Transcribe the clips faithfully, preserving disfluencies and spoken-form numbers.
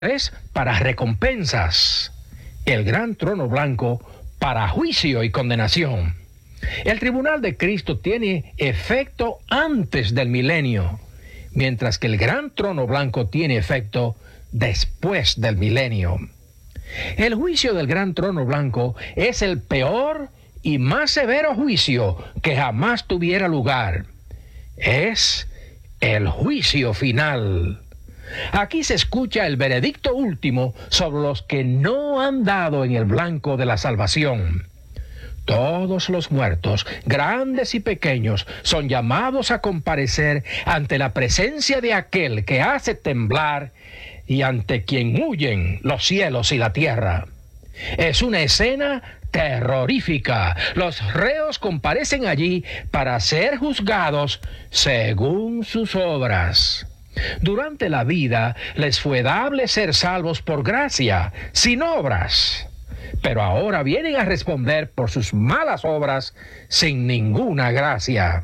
es para recompensas, el gran trono blanco para juicio y condenación. El tribunal de Cristo tiene efecto antes del milenio, mientras que el gran trono blanco tiene efecto después del milenio. El juicio del gran trono blanco es el peor y más severo juicio que jamás tuviera lugar. Es el juicio final. Aquí se escucha el veredicto último sobre los que no han dado en el blanco de la salvación. Todos los muertos, grandes y pequeños, son llamados a comparecer ante la presencia de aquel que hace temblar y ante quien huyen los cielos y la tierra. Es una escena terrorífica. Los reos comparecen allí para ser juzgados según sus obras. Durante la vida les fue dable ser salvos por gracia, sin obras. Pero ahora vienen a responder por sus malas obras sin ninguna gracia.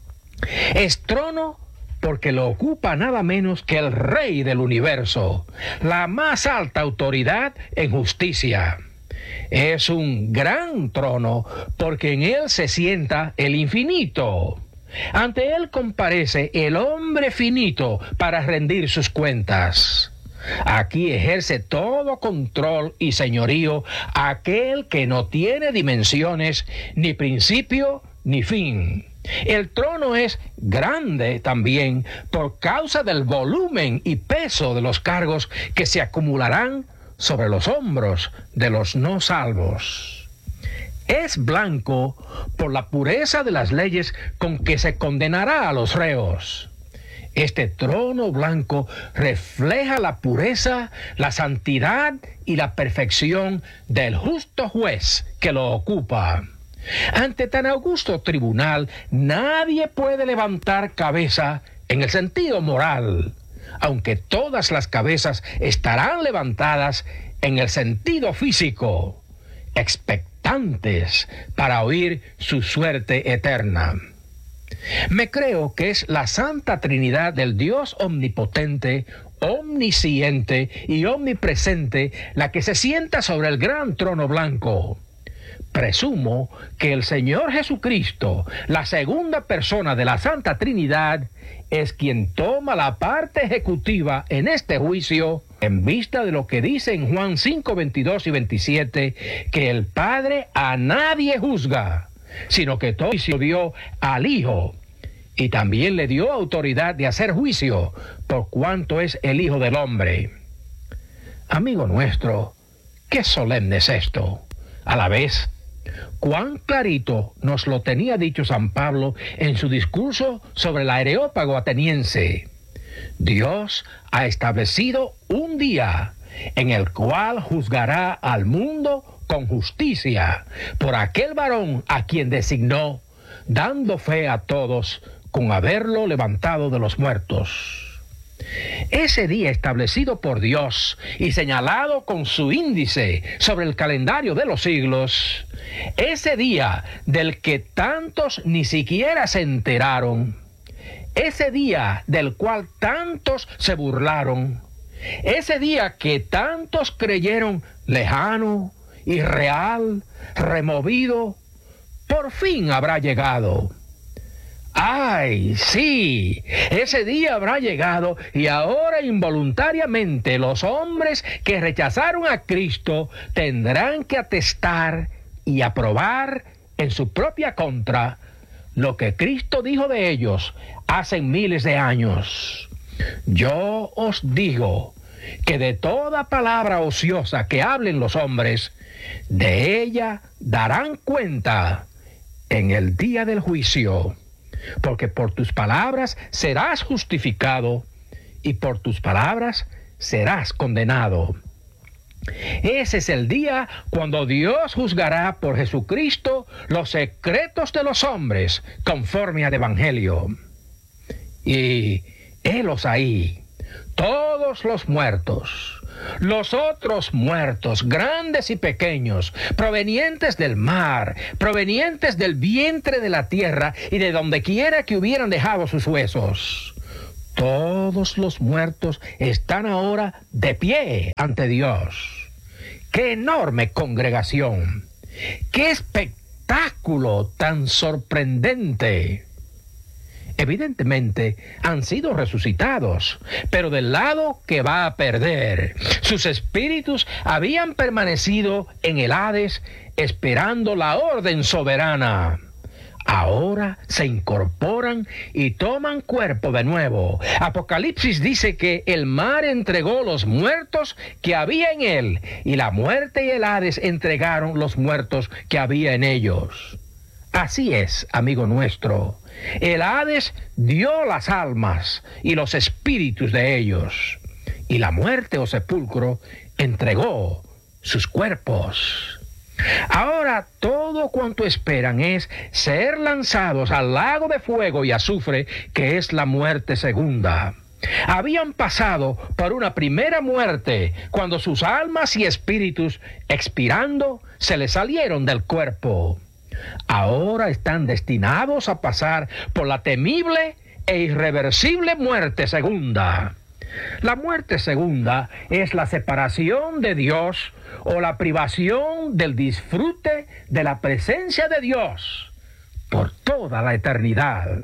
Es trono porque lo ocupa nada menos que el Rey del universo, la más alta autoridad en justicia. Es un gran trono porque en él se sienta el infinito. Ante él comparece el hombre finito para rendir sus cuentas. Aquí ejerce todo control y señorío aquel que no tiene dimensiones, ni principio, ni fin. El trono es grande también por causa del volumen y peso de los cargos que se acumularán sobre los hombros de los no salvos. Es blanco por la pureza de las leyes con que se condenará a los reos. Este trono blanco refleja la pureza, la santidad y la perfección del justo juez que lo ocupa. Ante tan augusto tribunal, nadie puede levantar cabeza en el sentido moral, aunque todas las cabezas estarán levantadas en el sentido físico, expectantes para oír su suerte eterna. Me creo que es la Santa Trinidad del Dios omnipotente, omnisciente y omnipresente la que se sienta sobre el gran trono blanco. Presumo que el Señor Jesucristo, la segunda persona de la Santa Trinidad, es quien toma la parte ejecutiva en este juicio, en vista de lo que dice en Juan cinco, veintidós y veintisiete, que el Padre a nadie juzga, sino que todo juicio dio al Hijo, y también le dio autoridad de hacer juicio, por cuanto es el Hijo del Hombre. Amigo nuestro, qué solemne es esto. A la vez, cuán clarito nos lo tenía dicho San Pablo en su discurso sobre el Areópago ateniense. Dios ha establecido un día en el cual juzgará al mundo con justicia por aquel varón a quien designó, dando fe a todos con haberlo levantado de los muertos. Ese día establecido por Dios y señalado con su índice sobre el calendario de los siglos, ese día del que tantos ni siquiera se enteraron, ese día del cual tantos se burlaron, ese día que tantos creyeron lejano, irreal, removido, por fin habrá llegado. ¡Ay, sí! Ese día habrá llegado y ahora involuntariamente los hombres que rechazaron a Cristo tendrán que atestar y aprobar en su propia contra lo que Cristo dijo de ellos hace miles de años. Yo os digo que de toda palabra ociosa que hablen los hombres, de ella darán cuenta en el día del juicio. Porque por tus palabras serás justificado y por tus palabras serás condenado. Ese es el día cuando Dios juzgará por Jesucristo los secretos de los hombres conforme al Evangelio. Y helos ahí, todos los muertos, los otros muertos, grandes y pequeños, provenientes del mar, provenientes del vientre de la tierra y de donde quiera que hubieran dejado sus huesos. Todos los muertos están ahora de pie ante Dios. ¡Qué enorme congregación! ¡Qué espectáculo tan sorprendente! Evidentemente han sido resucitados, pero del lado que va a perder. Sus espíritus habían permanecido en el Hades esperando la orden soberana. Ahora se incorporan y toman cuerpo de nuevo. Apocalipsis dice que el mar entregó los muertos que había en él, y la muerte y el Hades entregaron los muertos que había en ellos. Así es, amigo nuestro. El Hades dio las almas y los espíritus de ellos, y la muerte o sepulcro entregó sus cuerpos. Ahora todo cuanto esperan es ser lanzados al lago de fuego y azufre, que es la muerte segunda. Habían pasado por una primera muerte cuando sus almas y espíritus, expirando, se les salieron del cuerpo. Ahora están destinados a pasar por la temible e irreversible muerte segunda. La muerte segunda es la separación de Dios o la privación del disfrute de la presencia de Dios por toda la eternidad.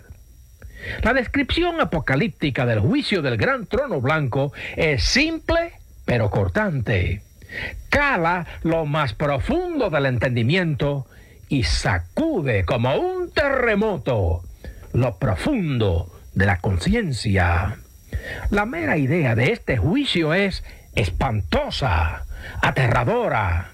La descripción apocalíptica del juicio del gran trono blanco es simple pero cortante. Cala lo más profundo del entendimiento y sacude como un terremoto lo profundo de la conciencia. La mera idea de este juicio es espantosa, aterradora.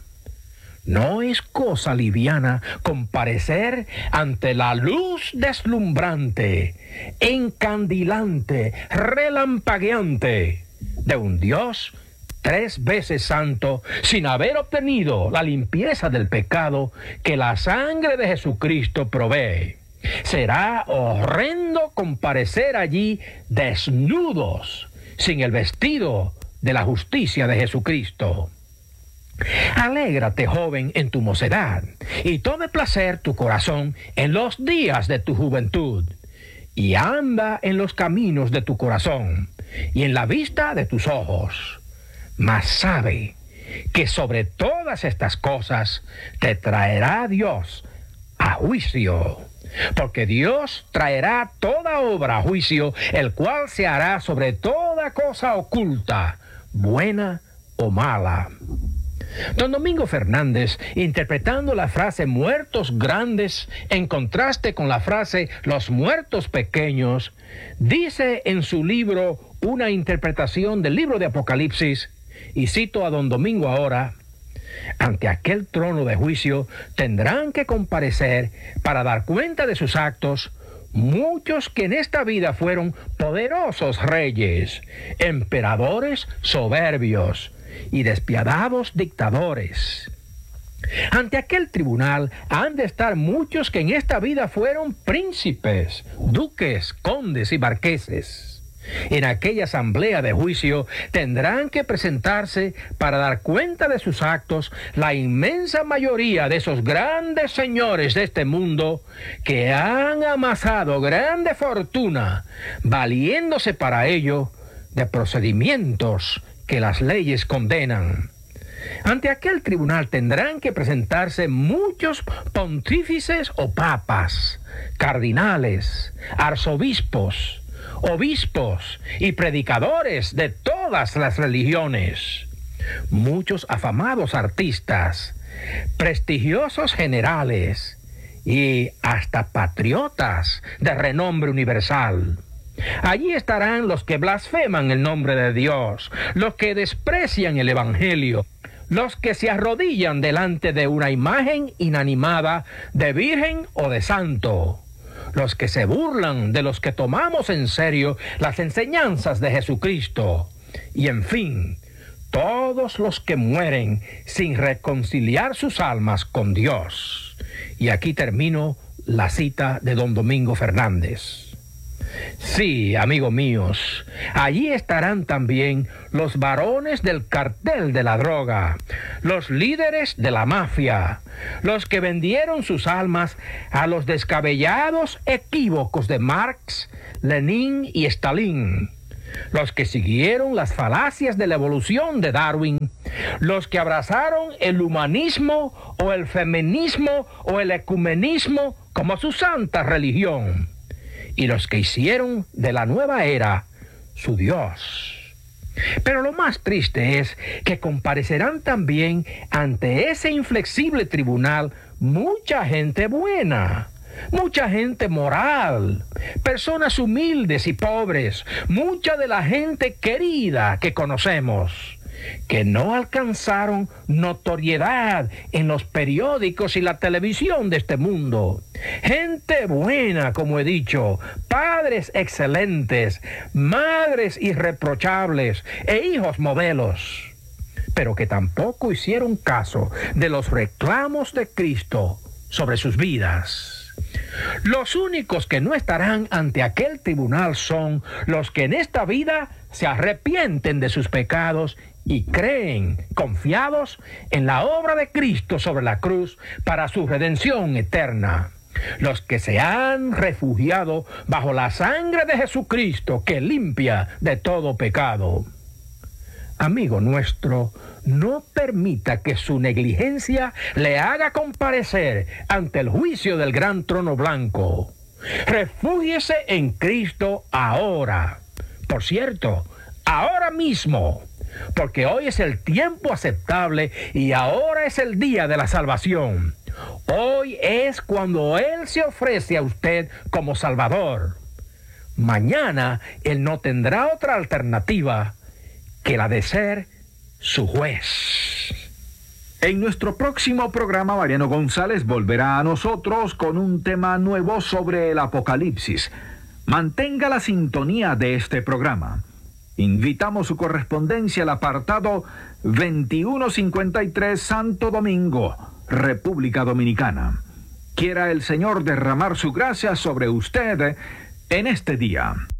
No es cosa liviana comparecer ante la luz deslumbrante, encandilante, relampagueante de un Dios tres veces santo, sin haber obtenido la limpieza del pecado que la sangre de Jesucristo provee. Será horrendo comparecer allí desnudos, sin el vestido de la justicia de Jesucristo. Alégrate, joven, en tu mocedad, y tome placer tu corazón en los días de tu juventud, y anda en los caminos de tu corazón, y en la vista de tus ojos. Mas sabe que sobre todas estas cosas te traerá Dios a juicio. Porque Dios traerá toda obra a juicio, el cual se hará sobre toda cosa oculta, buena o mala. Don Domingo Fernández, interpretando la frase muertos grandes en contraste con la frase los muertos pequeños, dice en su libro una interpretación del libro de Apocalipsis, y cito a don Domingo ahora: ante aquel trono de juicio tendrán que comparecer para dar cuenta de sus actos muchos que en esta vida fueron poderosos reyes, emperadores soberbios y despiadados dictadores. Ante aquel tribunal han de estar muchos que en esta vida fueron príncipes, duques, condes y marqueses. En aquella asamblea de juicio tendrán que presentarse para dar cuenta de sus actos la inmensa mayoría de esos grandes señores de este mundo que han amasado grande fortuna, valiéndose para ello de procedimientos que las leyes condenan. Ante aquel tribunal tendrán que presentarse muchos pontífices o papas, cardinales, arzobispos, obispos y predicadores de todas las religiones, muchos afamados artistas, prestigiosos generales y hasta patriotas de renombre universal. Allí estarán los que blasfeman el nombre de Dios, los que desprecian el Evangelio, los que se arrodillan delante de una imagen inanimada de virgen o de santo, los que se burlan de los que tomamos en serio las enseñanzas de Jesucristo, y en fin, todos los que mueren sin reconciliar sus almas con Dios. Y aquí termino la cita de don Domingo Fernández. Sí, amigos míos, allí estarán también los varones del cartel de la droga, los líderes de la mafia, los que vendieron sus almas a los descabellados equívocos de Marx, Lenin y Stalin, los que siguieron las falacias de la evolución de Darwin, los que abrazaron el humanismo o el feminismo o el ecumenismo como su santa religión, y los que hicieron de la nueva era su Dios. Pero lo más triste es que comparecerán también ante ese inflexible tribunal mucha gente buena, mucha gente moral, personas humildes y pobres, mucha de la gente querida que conocemos, que no alcanzaron notoriedad en los periódicos y la televisión de este mundo. Gente buena, como he dicho, padres excelentes, madres irreprochables e hijos modelos, pero que tampoco hicieron caso de los reclamos de Cristo sobre sus vidas. Los únicos que no estarán ante aquel tribunal son los que en esta vida se arrepienten de sus pecados y creen, confiados en la obra de Cristo sobre la cruz para su redención eterna. Los que se han refugiado bajo la sangre de Jesucristo que limpia de todo pecado. Amigo nuestro, no permita que su negligencia le haga comparecer ante el juicio del gran trono blanco. Refúgiese en Cristo ahora. Por cierto, ahora mismo, porque hoy es el tiempo aceptable y ahora es el día de la salvación. Hoy es cuando Él se ofrece a usted como Salvador. Mañana Él no tendrá otra alternativa que la de ser su juez. En nuestro próximo programa, Mariano González volverá a nosotros con un tema nuevo sobre el Apocalipsis. Mantenga la sintonía de este programa. Invitamos su correspondencia al apartado veintiuno cincuenta y tres Santo Domingo, República Dominicana. Quiera el Señor derramar su gracia sobre usted en este día.